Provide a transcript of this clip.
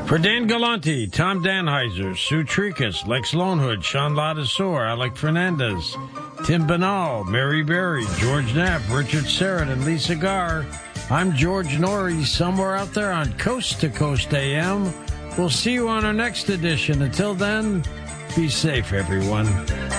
For Dan Galante, Tom Danheiser, Sue Tricus, Lex Lonehood, Sean Ladasor, Alec Fernandez, Tim Banal, Mary Berry, George Knapp, Richard Serrett, and Lisa Garr, I'm George Norrie, somewhere out there on Coast to Coast AM. We'll see you on our next edition. Until then, be safe, everyone.